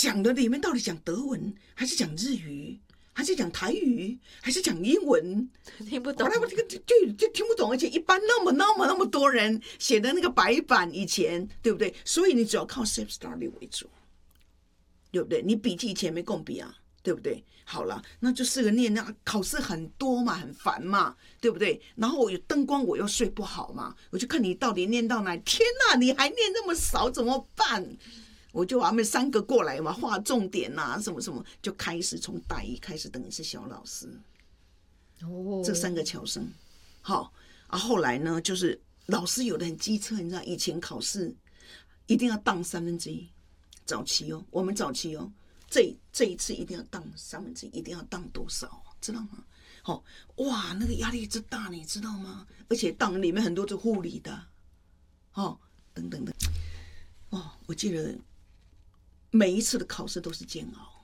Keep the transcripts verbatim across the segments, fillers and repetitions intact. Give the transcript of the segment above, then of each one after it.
讲的里面到底讲德文还是讲日语？还是讲台语，还是讲英文， 听不懂。 后来我这个就就就听不懂，而且一般那么那么那么多人写的那个白板，以前对不对？所以你只要靠 self study 为主，对不对？你笔记以前没共笔啊，对不对？好了，那就四个念，那考试很多嘛，很烦嘛，对不对？然后我有灯光，我又睡不好嘛，我就看你到底念到哪里。天哪，你还念那么少，怎么办？我就把他们三个过来嘛，画重点啊，什么什么，就开始从大一开始，等于是小老师。哦，这三个侨生，好啊。后来呢，就是老师有的很机车，你知道，以前考试一定要当三分之一，早期哦，我们早期哦，这这一次一定要当三分之一，一定要当多少，知道吗？好、哦，哇，那个压力之大，你知道吗？而且当里面很多是护理的，哦，等等等，哦，我记得。每一次的考试都是煎熬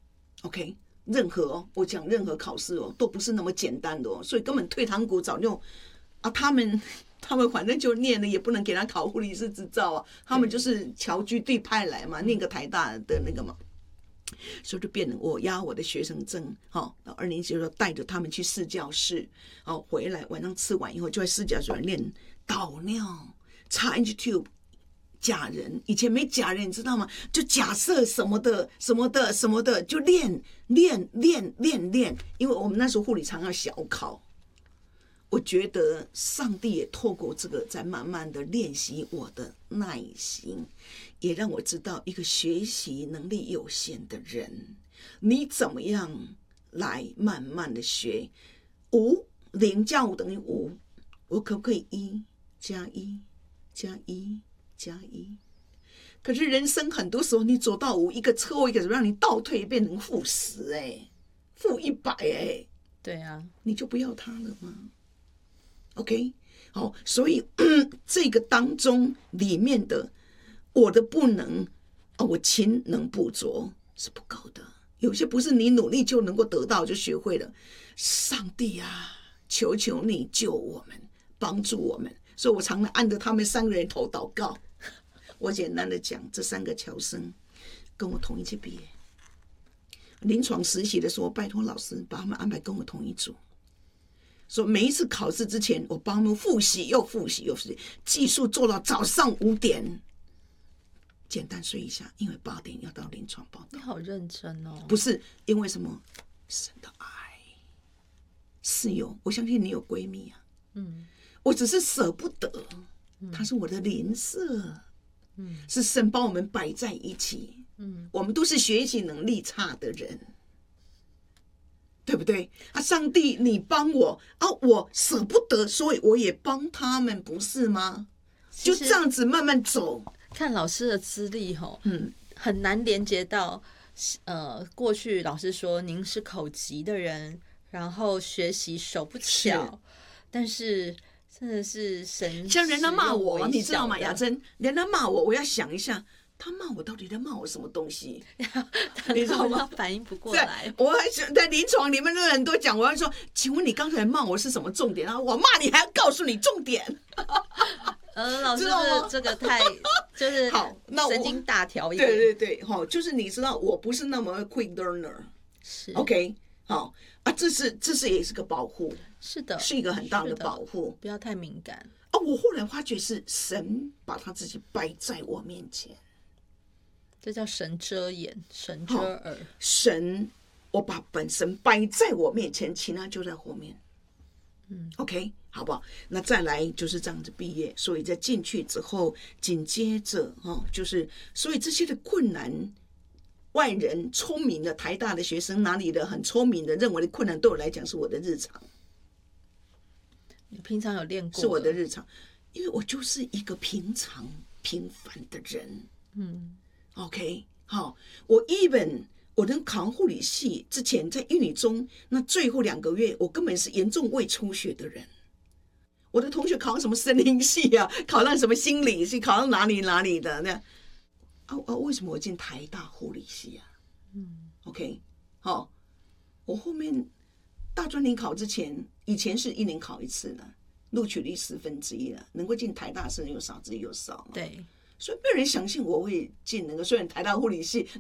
，OK， 任何哦，我讲任何考试哦，都不是那么简单的哦，所以根本退堂鼓早就啊，他们他们反正就念了，也不能给他考护理师执照啊，他们就是侨居地派来嘛，念个台大的那个嘛，所以就变成我押我的学生证，好，到二年级的时候带着他们去试教室，哦，回来晚上吃完以后就在试教室练导尿、插 N G tube。假人以前没假人，你知道吗？就假设什么的、什么的、什么的，就练练练练练。因为我们那时候护理常要小考，我觉得上帝也透过这个，在慢慢的练习我的耐心，也让我知道一个学习能力有限的人，你怎么样来慢慢的学。五零加五等于五，我可不可以一加一加一？加一，可是人生很多时候，你走到五，一个车祸一个让你倒退变成负十，哎，负一百，哎， 对啊， 你就不要他了吗 ？OK， 好，所以这个当中里面的我的不能啊，我勤能补拙是不够的，有些不是你努力就能够得到就学会了。上帝啊，求求你救我们，帮助我们。所以我常常按着他们三个人头祷告。我简单的讲，这三个侨生跟我同一届毕业，临床实习的时候，拜托老师把他们安排跟我同一组。所以每一次考试之前，我帮他们复习又复习又复习，技术做到早上五点，简单睡一下，因为八点要到临床报道。 你好认真哦。 不是因为什么，神的爱。是有，我相信你有闺蜜啊。嗯，我只是舍不得，她是我的邻舍。嗯，是神把我们摆在一起。嗯，我们都是学习能力差的人，对不对？啊，上帝，你帮我啊，我舍不得，所以我也帮他们，不是吗？就这样子慢慢走。 看老师的资历吼，嗯，很难连接到呃，过去老师说您是口疾的人，然后学习手不巧，但是。真的是神， 像人家骂我，你知道吗？雅珍，人家骂我，我要想一下，他骂我到底在骂我什么东西？ 你知道吗？反应不过来。 我还在临床里面，人都讲，我要说，请问你刚才骂我是什么重点啊？我骂你还要告诉你重点。 呃，老师这这个太就是好，那神经大条一点。 对对对，好，就是你知道，我不是那么 quick learner， 是 OK， 好啊，这是这是也是个保护。 是的， 是一个很大的保护， 不要太敏感啊！我后来发觉是神把他自己摆在我面前， 这叫神遮眼，神遮耳。 神，我把本身摆在我面前，其他就在后面。嗯 ，OK， 好不好？那再来就是这样子毕业，所以在进去之后，紧接着哦，就是所以这些的困难。外人聪明的台大的学生，哪里的很聪明的，认为的困难对我来讲是我的日常。 你平常有练过？ 是我的日常，因为我就是一个平常平凡的人。嗯 ，OK， 好，我 even 我能考护理系之前，在预理中那最后两个月，我根本是严重胃出血的人。我的同学考上什么森林系啊，考上什么心理系，考上哪里哪里的那啊啊，为什么我进台大护理系啊？嗯 ，OK， 好，我后面。大专联考之前，以前是一年考一次的，录取率十分之一了，能够进台大生又少之又少。 对， 所以没有人相信我会进那个。虽然台大护理系